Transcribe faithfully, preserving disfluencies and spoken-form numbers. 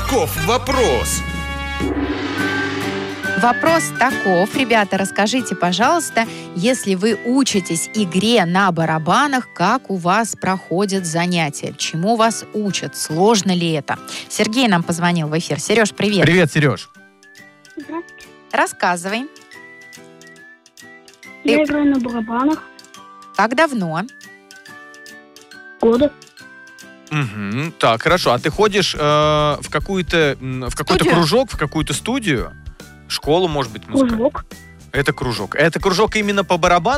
Каков вопрос? Вопрос таков. Ребята, расскажите, пожалуйста, если вы учитесь игре на барабанах, как у вас проходят занятия? Чему вас учат? Сложно ли это? Сергей нам позвонил в эфир. Сереж, привет. Привет, Сереж. Здравствуйте. Рассказывай. Я Ты- играю на барабанах. Как давно? Года. Мгм. Так, хорошо. А ты ходишь э, в какую-то м, в какой-то Студию? кружок, в какую-то студию? Школу, может быть, музыкальную? Кружок. Это кружок. Это кружок именно по барабану?